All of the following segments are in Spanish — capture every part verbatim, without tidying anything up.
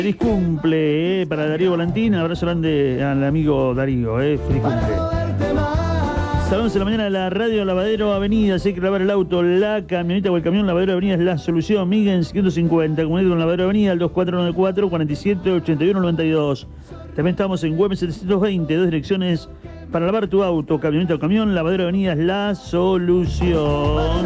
Feliz cumple eh, para Darío Volantín. Abrazo grande al amigo Darío. Eh, feliz cumple. Saludamos en la mañana de la radio Lavadero Avenida. Si hay que lavar el auto, la camioneta o el camión, Lavadero Avenida es la solución. Miguel ciento cincuenta. Comunica con Lavadero Avenida al dos cuatro nueve cuatro, cuatro siete, ocho uno nueve dos. También estamos en Güemes setecientos veinte. Dos direcciones para lavar tu auto, camioneta o camión. Lavadero Avenida es la solución.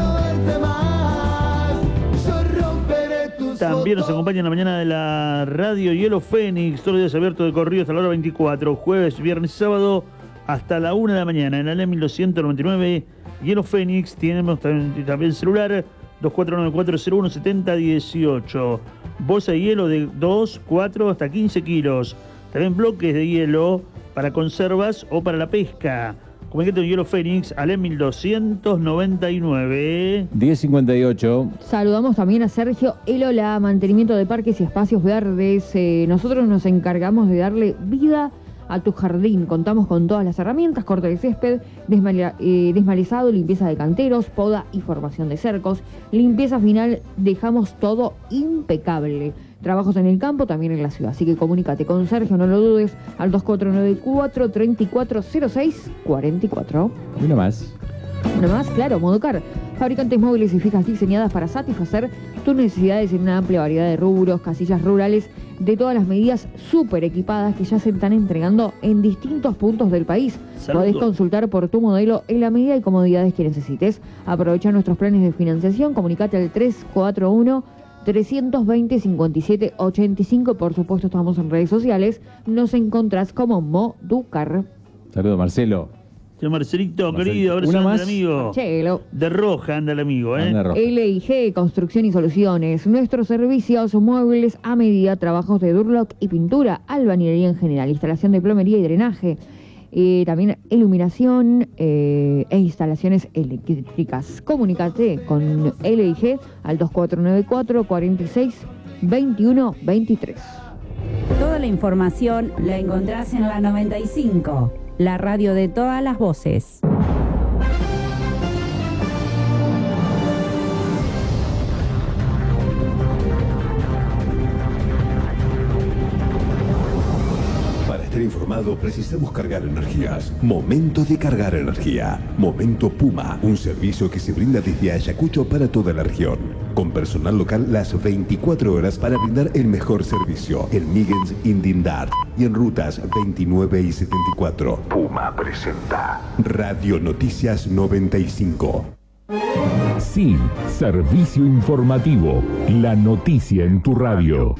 También nos acompaña en la mañana de la radio Hielo Fénix, todos los días abiertos de corrido hasta la hora veinticuatro, jueves, viernes y sábado hasta la una de la mañana. En la L mil doscientos noventa y nueve, Hielo Fénix, tenemos también, también celular dos cuatro nueve cuatro cero uno siete cero uno ocho. Bolsa de hielo de dos, cuatro hasta quince kilos. También bloques de hielo para conservas o para la pesca. Comunicate con Hielo Fénix al mil doscientos noventa y nueve. diez cincuenta y ocho. Saludamos también a Sergio Elola, mantenimiento de parques y espacios verdes. Eh, nosotros nos encargamos de darle vida a tu jardín. Contamos con todas las herramientas: corte de césped, desmala, eh, desmalezado, limpieza de canteros, poda y formación de cercos. Limpieza final, dejamos todo impecable. Trabajos en el campo, también en la ciudad. Así que comunícate con Sergio, no lo dudes, al dos cuatro nueve cuatro, tres cuatro cero seis, cuatro cuatro. Y uno más. Uno más, claro, Modocar. Fabricantes móviles y fijas diseñadas para satisfacer tus necesidades en una amplia variedad de rubros, casillas rurales de todas las medidas, súper equipadas, que ya se están entregando en distintos puntos del país. Saludos. Podés consultar por tu modelo en la medida y comodidades que necesites. Aprovecha nuestros planes de financiación. Comunicate al tres cuatro uno, tres dos cero, cinco siete ocho cinco. Por supuesto, estamos en redes sociales. Nos encontrás como Moducar. Saludos, Marcelo. Señor Marcelito, Marcel. querido, abrazo Una grande más. al amigo. Chelo. De Roja anda el amigo, ¿eh? Anda roja. L I G, Construcción y Soluciones. Nuestros servicios, muebles a medida, trabajos de Durlock y pintura, albañilería en general, instalación de plomería y drenaje, eh, también iluminación eh, e instalaciones eléctricas. Comunícate con L I G al dos cuatro nueve cuatro, cuatro seis, dos uno dos tres. Toda la información la encontrás en la noventa y cinco, la radio de todas las voces. Para estar informado precisamos cargar energías. Momento de cargar energía. Momento Puma, un servicio que se brinda desde Ayacucho para toda la región, con personal local las veinticuatro horas para brindar el mejor servicio en Miguens, Indindar y en rutas veintinueve y setenta y cuatro. Puma presenta Radio Noticias noventa y cinco. Sí, servicio informativo. La noticia en tu radio.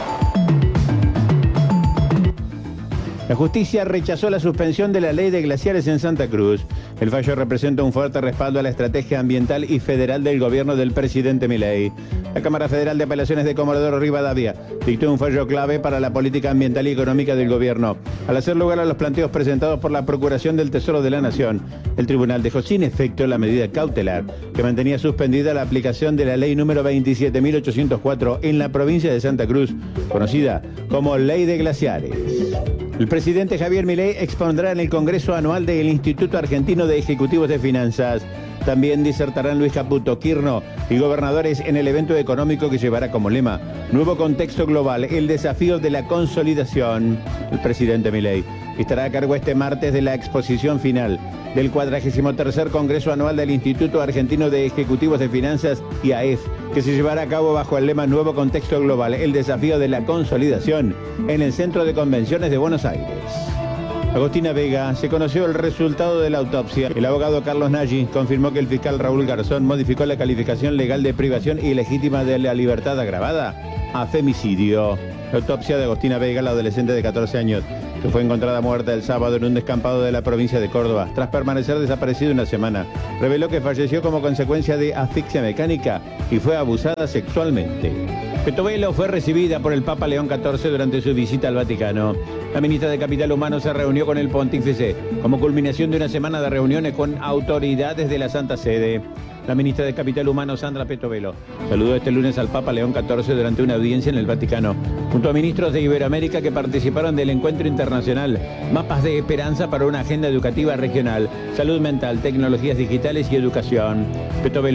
La justicia rechazó la suspensión de la ley de glaciares en Santa Cruz. El fallo representa un fuerte respaldo a la estrategia ambiental y federal del gobierno del presidente Milei. La Cámara Federal de Apelaciones de Comodoro Rivadavia dictó un fallo clave para la política ambiental y económica del gobierno. Al hacer lugar a los planteos presentados por la Procuración del Tesoro de la Nación, el tribunal dejó sin efecto la medida cautelar que mantenía suspendida la aplicación de la ley número veintisiete mil ochocientos cuatro en la provincia de Santa Cruz, conocida como Ley de Glaciares. El presidente Javier Milei expondrá en el Congreso Anual del Instituto Argentino de Ejecutivos de Finanzas. También disertarán Luis Caputo, Quirno y gobernadores en el evento económico que llevará como lema Nuevo Contexto Global, el desafío de la consolidación. El presidente Milei estará a cargo este martes de la exposición final del cuadragésimo tercer Congreso Anual del Instituto Argentino de Ejecutivos de Finanzas, I A E F, que se llevará a cabo bajo el lema Nuevo Contexto Global, el desafío de la consolidación, en el Centro de Convenciones de Buenos Aires. Agostina Vega, se conoció el resultado de la autopsia. El abogado Carlos Nagy confirmó que el fiscal Raúl Garzón modificó la calificación legal de privación ilegítima de la libertad agravada a femicidio. La autopsia de Agostina Vega, la adolescente de catorce años, que fue encontrada muerta el sábado en un descampado de la provincia de Córdoba, tras permanecer desaparecida una semana, reveló que falleció como consecuencia de asfixia mecánica y fue abusada sexualmente. Petovelo fue recibida por el Papa León catorce durante su visita al Vaticano. La ministra de Capital Humano se reunió con el pontífice como culminación de una semana de reuniones con autoridades de la Santa Sede. La ministra de Capital Humano, Sandra Petovelo, saludó este lunes al Papa León catorce durante una audiencia en el Vaticano, junto a ministros de Iberoamérica que participaron del encuentro internacional Mapas de Esperanza para una agenda educativa regional, salud mental, tecnologías digitales y educación. Petovelo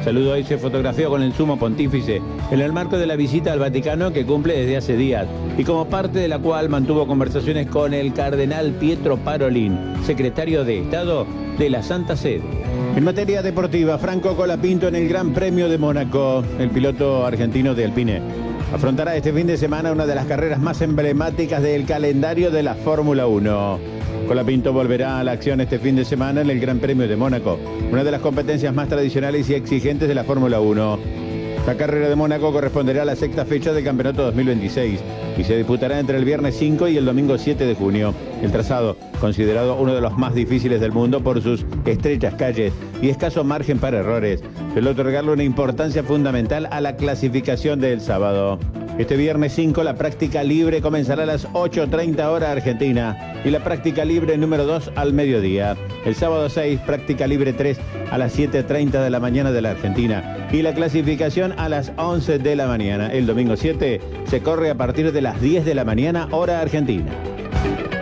saludó y se fotografió con el sumo pontífice en el marco de la visita al Vaticano que cumple desde hace días y como parte de la cual mantuvo conversaciones con el cardenal Pietro Parolin, secretario de Estado de la Santa Sede. En materia deportiva, Franco Colapinto en el Gran Premio de Mónaco. El piloto argentino de Alpine afrontará este fin de semana una de las carreras más emblemáticas del calendario de la Fórmula uno. Colapinto volverá a la acción este fin de semana en el Gran Premio de Mónaco, una de las competencias más tradicionales y exigentes de la Fórmula uno. La carrera de Mónaco corresponderá a la sexta fecha del campeonato dos mil veintiséis y se disputará entre el viernes cinco y el domingo siete de junio. El trazado, considerado uno de los más difíciles del mundo por sus estrechas calles y escaso margen para errores, suele otorgarle una importancia fundamental a la clasificación del sábado. Este viernes cinco la práctica libre comenzará a las ocho treinta hora argentina y la práctica libre número dos al mediodía. El sábado seis, práctica libre tres a las siete treinta de la mañana de la Argentina y la clasificación a las once de la mañana. El domingo siete se corre a partir de las diez de la mañana hora argentina.